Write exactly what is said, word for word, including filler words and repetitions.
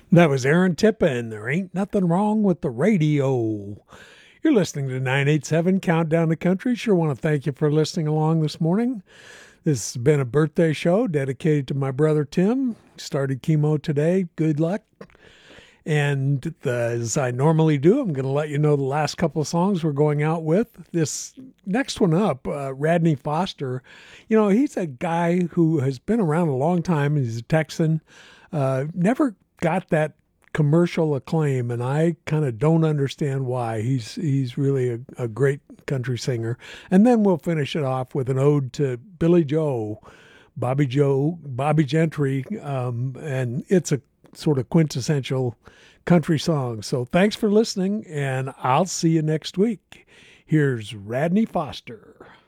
That was Aaron Tippin. There ain't nothing wrong with the radio. You're listening to nine eight seven Countdown to Country. Sure want to thank you for listening along this morning. This has been a birthday show dedicated to my brother Tim. Started chemo today. Good luck. And uh, as I normally do, I'm going to let you know the last couple of songs we're going out with. This next one up, uh, Radney Foster. You know, he's a guy who has been around a long time. He's a Texan. Uh, never got that commercial acclaim, and I kind of don't understand why. He's he's really a, a great country singer. And then we'll finish it off with an ode to Billy Joe, Bobby Joe, Bobby Gentry, um, and it's a sort of quintessential country song. So thanks for listening, and I'll see you next week. Here's Radney Foster.